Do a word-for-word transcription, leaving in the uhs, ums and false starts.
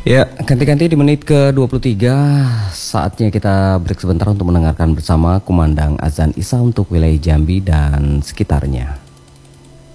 Ya, ganti-ganti di menit ke dua puluh tiga, saatnya kita break sebentar untuk mendengarkan bersama kumandang azan Isya untuk wilayah Jambi dan sekitarnya.